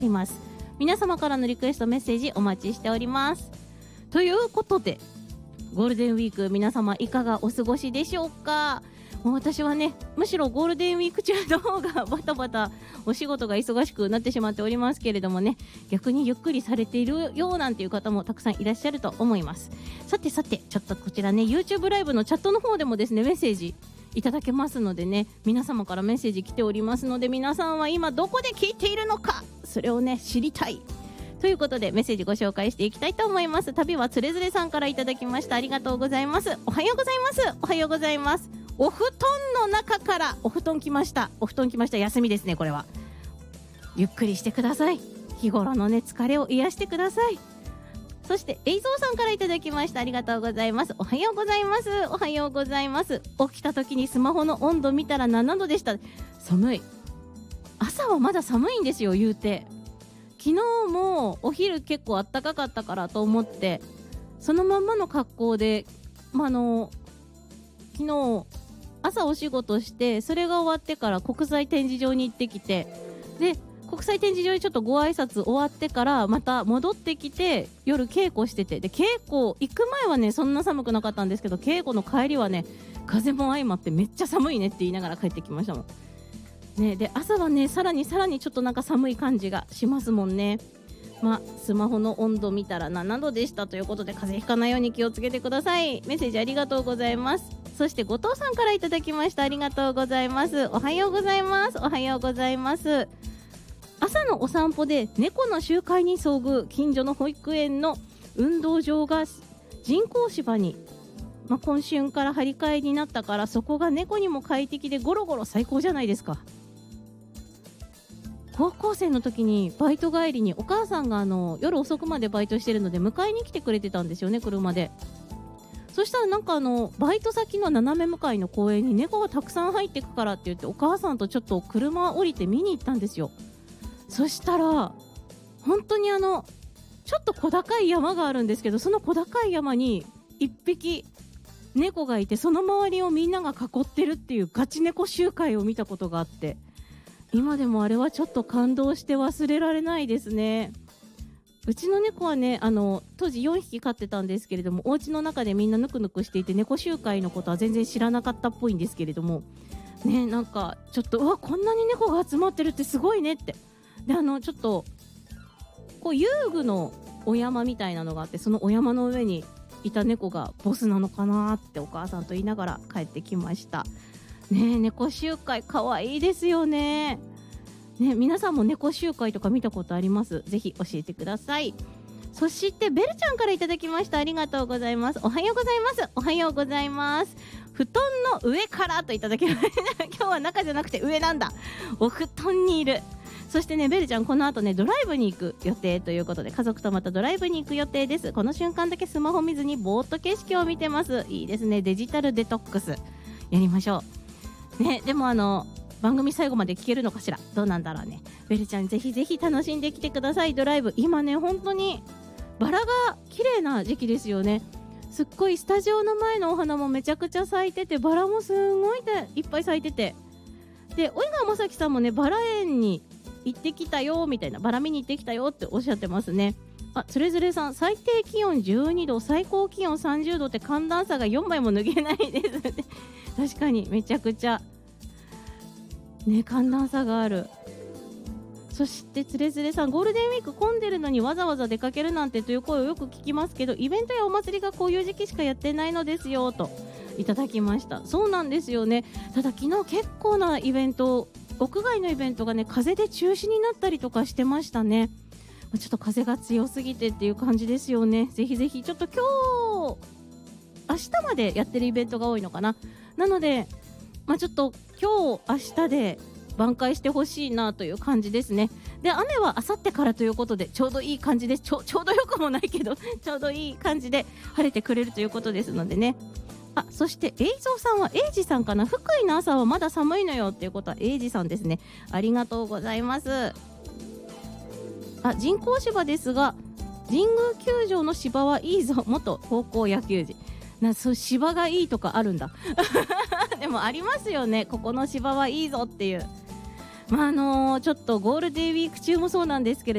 います。皆様からのリクエストメッセージお待ちしております。ということでゴールデンウィーク皆様いかがお過ごしでしょうか。もう私はね、むしろゴールデンウィーク中の方がバタバタお仕事が忙しくなってしまっておりますけれどもね、逆にゆっくりされているようなんていう方もたくさんいらっしゃると思います。さてちょっとこちらね YouTube ライブのチャットの方でもですねメッセージいただけますのでね、皆様からメッセージ来ておりますので、皆さんは今どこで聞いているのか、それをね知りたいということでメッセージご紹介していきたいと思います。旅はつれづれさんからいただきました。ありがとうございます。おはようございます。おはようございます。お布団の中からお布団来ました。お布団来ました。休みですね。これはゆっくりしてください。日頃のね疲れを癒してください。そしてエイゾーさんからいただきました。ありがとうございます。おはようございます。おはようございます。起きた時にスマホの温度見たら7度でした。寒い。朝はまだ寒いんですよ言うて。昨日もお昼結構暖かかったからと思ってそのまんまの格好で、昨日朝お仕事してそれが終わってから国際展示場に行ってきて、で国際展示場にちょっとご挨拶終わってからまた戻ってきて夜稽古してて、で稽古行く前はねそんな寒くなかったんですけど、稽古の帰りはね風も相まってめっちゃ寒いねって言いながら帰ってきましたもんね。で朝はねさらにちょっとなんか寒い感じがしますもんね。スマホの温度見たら7度でしたということで、風邪ひかないように気をつけてください。メッセージありがとうございます。そして後藤さんからいただきました。ありがとうございます。おはようございます。おはようございます。朝のお散歩で猫の集会に遭遇。近所の保育園の運動場が人工芝に、今春から張り替えになったから、そこが猫にも快適でゴロゴロ最高じゃないですか。高校生の時にバイト帰りにお母さんが夜遅くまでバイトしてるので迎えに来てくれてたんですよね、車で。そしたらなんかバイト先の斜め向かいの公園に猫がたくさん入ってくからって言って、お母さんとちょっと車降りて見に行ったんですよ。そしたら本当にちょっと小高い山があるんですけど、その小高い山に一匹猫がいて、その周りをみんなが囲ってるっていうガチ猫集会を見たことがあって、今でもあれはちょっと感動して忘れられないですね。うちの猫はね当時4匹飼ってたんですけれども、お家の中でみんなぬくぬくしていて猫集会のことは全然知らなかったっぽいんですけれどもね、なんかちょっとこんなに猫が集まってるってすごいねって。でちょっとこう遊具のお山みたいなのがあって、そのお山の上にいた猫がボスなのかなってお母さんと言いながら帰ってきましたね。猫集会かわいいですよね。皆さんも猫集会とか見たことあります？ぜひ教えてください。そしてベルちゃんからいただきました。ありがとうございます。おはようございます。おはようございます。布団の上からといただきました今日は中じゃなくて上なんだ。お布団にいる。そしてねベルちゃんこの後ねドライブに行く予定ということで、家族とまたドライブに行く予定です。この瞬間だけスマホ見ずにぼーっと景色を見てます。いいですね。デジタルデトックスやりましょうね。でも番組最後まで聞けるのかしら、どうなんだろうね。ベルちゃんぜひぜひ楽しんできてください。ドライブ今ね本当にバラが綺麗な時期ですよね。すっごいスタジオの前のお花もめちゃくちゃ咲いてて、バラもすごいいっぱい咲いてて、で及川正樹さんもねバラ園に行ってきたよみたいな、バラ見に行ってきたよっておっしゃってますね。つれづれさん、最低気温12度最高気温30度って寒暖差が4枚も抜けないです確かにめちゃくちゃね寒暖差がある。そしてつれづれさん、ゴールデンウィーク混んでるのにわざわざ出かけるなんてという声をよく聞きますけど、イベントやお祭りがこういう時期しかやってないのですよといただきました。そうなんですよね。ただ昨日結構なイベント、屋外のイベントがね風で中止になったりとかしてましたね。ちょっと風が強すぎてっていう感じですよね。ぜひぜひちょっと明日までやってるイベントが多いのかな。なのでちょっと今日明日で挽回してほしいなという感じですね。で雨は明後日からということでちょうどいい感じです。ちょうどよくもないけどちょうどいい感じで晴れてくれるということですのでね。そしてエイゾーさんはエイジさんかな。福井の朝はまだ寒いのよっていうことはエイジさんですね。ありがとうございます。人工芝ですが神宮球場の芝はいいぞ。元高校野球児そう芝がいいとかあるんだでもありますよね、ここの芝はいいぞっていう。 ちょっとゴールデンウィーク中もそうなんですけれ